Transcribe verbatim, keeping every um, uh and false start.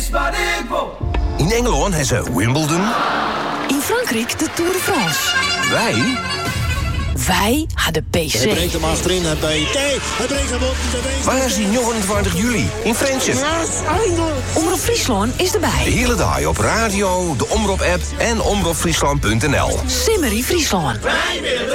is wat ik wil. In Engeland hebben ze Wimbledon. In Frankrijk de Tour de France. Wij? Wij hadden P C. Hij brengt hem achterin, hij bij Hij brengt hem op de Waar is die negenentwintig juli? In Friendship. Omroep Friesland is erbij. De hele dag op radio, de Omroep-app en omroep friesland punt n l. Simmerie Friesland. Wij willen